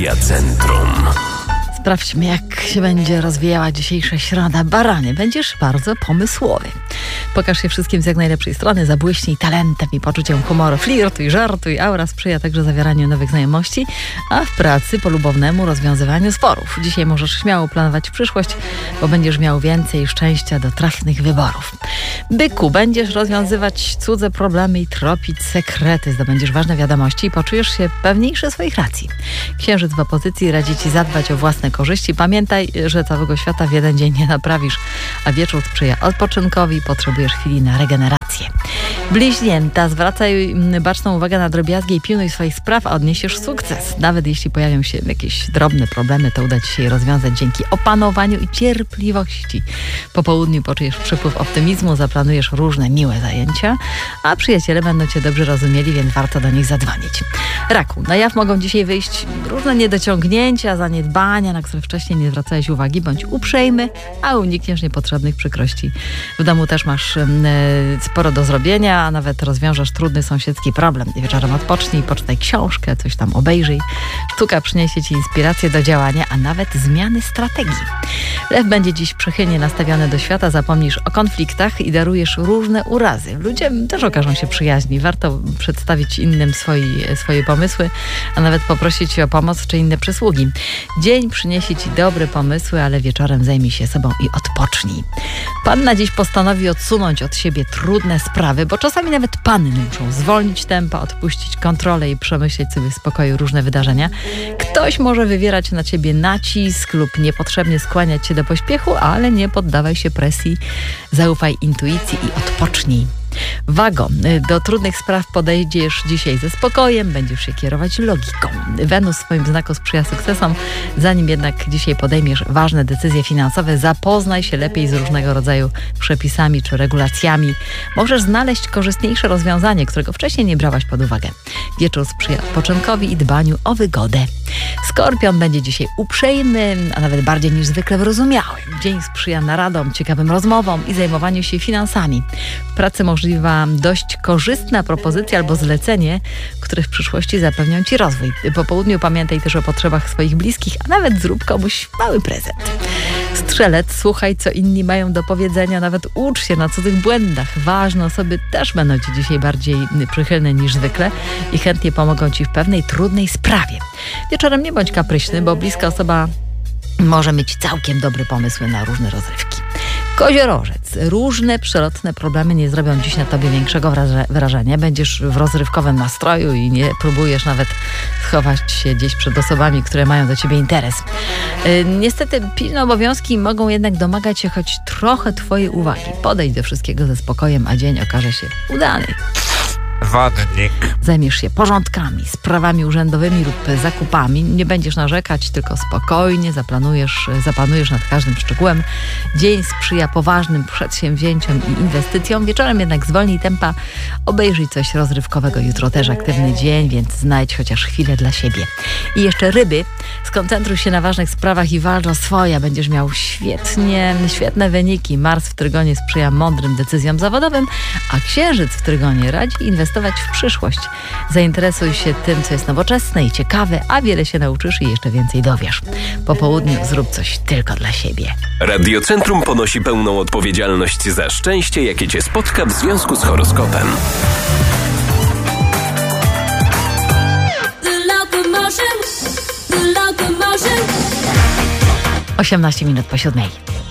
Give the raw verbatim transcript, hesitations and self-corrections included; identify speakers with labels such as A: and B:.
A: Radia Centrum.
B: Sprawdźmy, jak się będzie rozwijała dzisiejsza środa. Baranie, będziesz bardzo pomysłowy. Pokaż się wszystkim z jak najlepszej strony, zabłyśnij talentem i poczuciem humoru. Flirtuj, żartuj, aura sprzyja także zawieraniu nowych znajomości, a w pracy polubownemu rozwiązywaniu sporów. Dzisiaj możesz śmiało planować przyszłość, bo będziesz miał więcej szczęścia do trafnych wyborów. Byku, będziesz rozwiązywać cudze problemy i tropić sekrety. Zdobędziesz ważne wiadomości i poczujesz się pewniejszy swoich racji. Księżyc w opozycji radzi ci zadbać o własne korzyści. Pamiętaj, że całego świata w jeden dzień nie naprawisz, a wieczór sprzyja odpoczynkowi, potrzebujesz chwili na regenerację. Bliźnięta, zwracaj baczną uwagę na drobiazgi i pilnuj swoich spraw, a odniesiesz sukces. Nawet jeśli pojawią się jakieś drobne problemy, to uda ci się je rozwiązać dzięki opanowaniu i cierpliwości. Po południu poczujesz przypływ optymizmu, zaplanujesz różne miłe zajęcia, a przyjaciele będą cię dobrze rozumieli, więc warto do nich zadzwonić. Raku, na jaw mogą dzisiaj wyjść różne niedociągnięcia, zaniedbania, na które wcześniej nie zwracałeś uwagi. Bądź uprzejmy, a unikniesz niepotrzebnych przykrości. W domu też masz e, sporo do zrobienia, a nawet rozwiążesz trudny sąsiedzki problem. Wieczorem odpocznij, poczytaj książkę, coś tam obejrzyj. Sztuka przyniesie ci inspirację do działania, a nawet zmiany strategii. Lew będzie dziś przychylnie nastawiony do świata, zapomnisz o konfliktach i darujesz różne urazy. Ludzie też okażą się przyjaźni. Warto przedstawić innym swoi, swoje pomysły, a nawet poprosić o pomoc czy inne przysługi. Dzień przyniesie ci dobre pomysły, ale wieczorem zajmij się sobą i odpocznij. Panna dziś postanowi odsunąć od siebie trudne sprawy, bo czasami nawet panny muszą zwolnić tempa, odpuścić kontrolę i przemyśleć sobie w spokoju różne wydarzenia. Ktoś może wywierać na ciebie nacisk lub niepotrzebnie skłaniać cię do pośpiechu, ale nie poddawaj się presji, zaufaj intuicji i odpocznij. Wago, do trudnych spraw podejdziesz dzisiaj ze spokojem, będziesz się kierować logiką. Wenus w swoim znaku sprzyja sukcesom, zanim jednak dzisiaj podejmiesz ważne decyzje finansowe, zapoznaj się lepiej z różnego rodzaju przepisami czy regulacjami. Możesz znaleźć korzystniejsze rozwiązanie, którego wcześniej nie brałaś pod uwagę. Wieczór sprzyja odpoczynkowi i dbaniu o wygodę. Skorpion będzie dzisiaj uprzejmy, a nawet bardziej niż zwykle wyrozumiały. Dzień sprzyja naradom, ciekawym rozmowom i zajmowaniu się finansami. W pracy możliwa dość korzystna propozycja albo zlecenie, które w przyszłości zapewnią ci rozwój. Po południu pamiętaj też o potrzebach swoich bliskich, a nawet zrób komuś mały prezent. Strzelec, słuchaj, co inni mają do powiedzenia, nawet ucz się na cudzych błędach. Ważne osoby też będą ci dzisiaj bardziej przychylne niż zwykle i chętnie pomogą ci w pewnej trudnej sprawie. Wieczorem nie bądź kapryśny, bo bliska osoba może mieć całkiem dobre pomysły na różne rozrywki. Koziorożec. Różne przelotne problemy nie zrobią dziś na tobie większego wrażenia. Będziesz w rozrywkowym nastroju i nie próbujesz nawet schować się gdzieś przed osobami, które mają do ciebie interes. Yy, niestety pilne obowiązki mogą jednak domagać się choć trochę twojej uwagi. Podejdź do wszystkiego ze spokojem, a dzień okaże się udany.
C: Wodnik.
B: Zajmiesz się porządkami, sprawami urzędowymi lub zakupami. Nie będziesz narzekać, tylko spokojnie zaplanujesz, zapanujesz nad każdym szczegółem. Dzień sprzyja poważnym przedsięwzięciom i inwestycjom. Wieczorem jednak zwolnij tempa, obejrzyj coś rozrywkowego. Jutro też aktywny dzień, więc znajdź chociaż chwilę dla siebie. I jeszcze ryby. Skoncentruj się na ważnych sprawach i walcz o swoje. Będziesz miał świetnie, świetne wyniki. Mars w Trygonie sprzyja mądrym decyzjom zawodowym, a Księżyc w Trygonie radzi inwestować w przyszłość. Zainteresuj się tym, co jest nowoczesne i ciekawe, a wiele się nauczysz i jeszcze więcej dowiesz. Po południu zrób coś tylko dla siebie.
A: Radio Centrum ponosi pełną odpowiedzialność za szczęście, jakie cię spotka w związku z horoskopem.
B: osiemnaście minut po siódmej.